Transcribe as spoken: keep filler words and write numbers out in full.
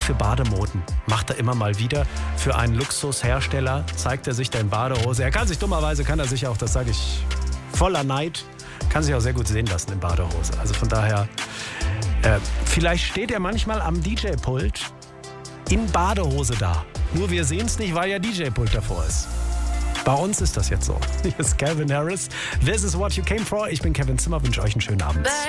für Bademoden macht er immer mal wieder. Für einen Luxushersteller zeigt er sich da in Badehose. Er kann sich dummerweise, kann er sich auch, das sage ich voller Neid, kann sich auch sehr gut sehen lassen in Badehose. Also von daher, äh, vielleicht steht er manchmal am D J-Pult in Badehose da. Nur wir sehen es nicht, weil ja D J-Pult davor ist. Bei uns ist das jetzt so. Hier ist Calvin Harris. This is what you came for. Ich bin Kevin Zimmer, wünsche euch einen schönen Abend.